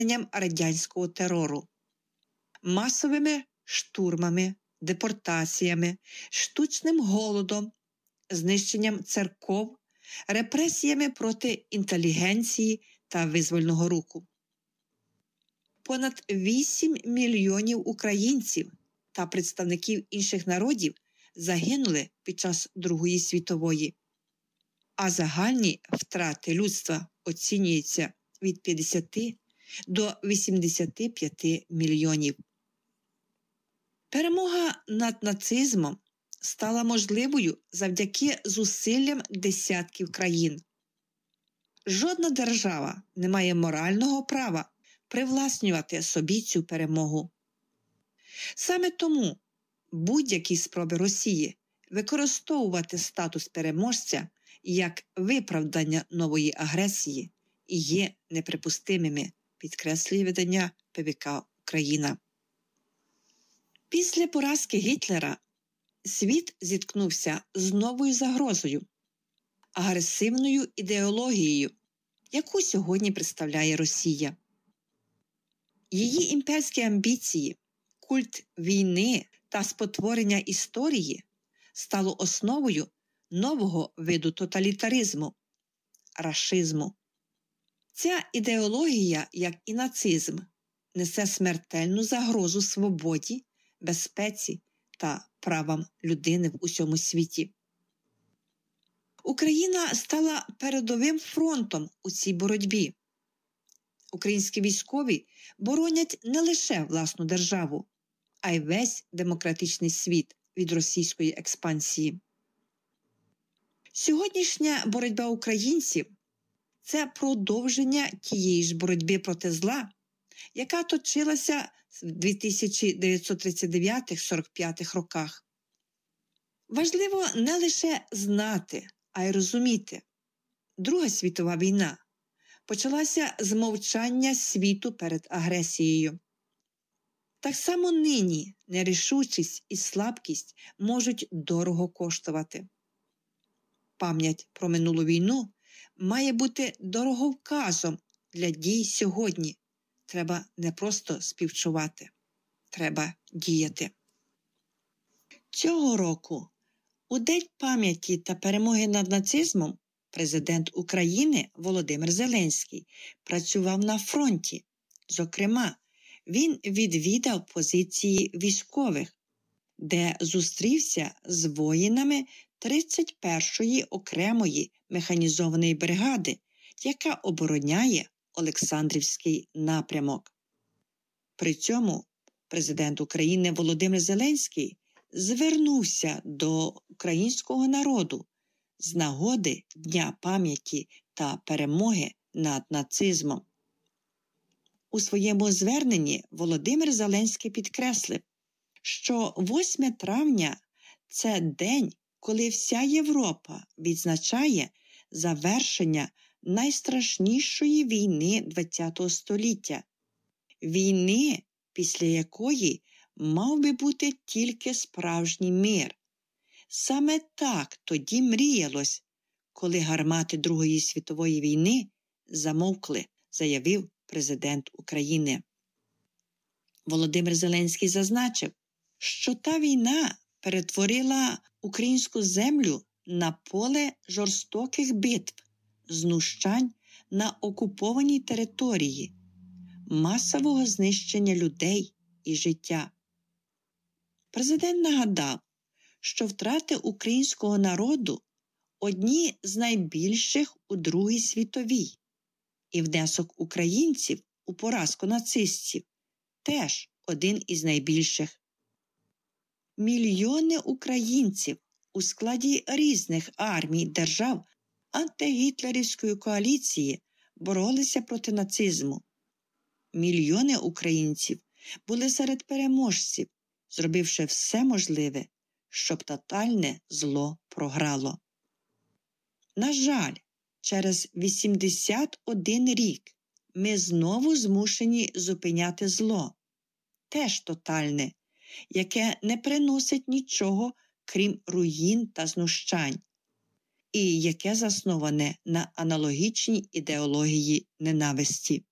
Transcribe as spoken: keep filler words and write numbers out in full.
радянського терору, масовими штурмами, депортаціями, штучним голодом, знищенням церков, репресіями проти інтелігенції та визвольного руху. Понад вісім мільйонів українців та представників інших народів загинули під час Другої світової, а загальні втрати людства оцінюються від п'ятдесяти до вісімдесяти п'яти мільйонів. Перемога над нацизмом стала можливою завдяки зусиллям десятків країн. Жодна держава не має морального права привласнювати собі цю перемогу. Саме тому будь-які спроби Росії використовувати статус переможця як виправдання нової агресії є неприпустимими, підкреслює видання Пе Ве Ка Україна. Після поразки Гітлера світ зіткнувся з новою загрозою – агресивною ідеологією, яку сьогодні представляє Росія. Її імперські амбіції, культ війни та спотворення історії стало основою нового виду тоталітаризму – рашизму. Ця ідеологія, як і нацизм, несе смертельну загрозу свободі, безпеці та правам людини в усьому світі. Україна стала передовим фронтом у цій боротьбі. Українські військові боронять не лише власну державу, а й весь демократичний світ від російської експансії. Сьогоднішня боротьба українців – це продовження тієї ж боротьби проти зла, яка точилася в тисяча дев'ятсот тридцять дев'ятих — сорок п'ятих роках. Важливо не лише знати, а й розуміти. Друга світова війна почалася з мовчання світу перед агресією. Так само нині нерішучість і слабкість можуть дорого коштувати. Пам'ять про минулу війну має бути дороговказом для дій сьогодні. Треба не просто співчувати, треба діяти. Цього року, у День пам'яті та перемоги над нацизмом, президент України Володимир Зеленський працював на фронті. Зокрема, він відвідав позиції військових, де зустрівся з воїнами тридцять першої окремої механізованої бригади, яка обороняє Олександрівський напрямок. При цьому президент України Володимир Зеленський звернувся до українського народу з нагоди Дня пам'яті та перемоги над нацизмом. У своєму зверненні Володимир Зеленський підкреслив, що восьме травня – це день, коли вся Європа відзначає завершення найстрашнішої війни ХХ століття. Війни, після якої мав би бути тільки справжній мир. Саме так тоді мріялось, коли гармати Другої світової війни замовкли, заявив президент України. Володимир Зеленський зазначив, що та війна перетворила українську землю на поле жорстоких битв, знущань на окупованій території, масового знищення людей і життя. Президент нагадав, що втрати українського народу одні з найбільших у Другій світовій, і внесок українців у поразку нацистів теж один із найбільших. Мільйони українців у складі різних армій держав антигітлерівської коаліції боролися проти нацизму. Мільйони українців були серед переможців, зробивши все можливе, щоб тотальне зло програло. На жаль, через вісімдесят один рік ми знову змушені зупиняти зло, теж тотальне, яке не приносить нічого, крім руїн та знущань, і яке засноване на аналогічній ідеології ненависті.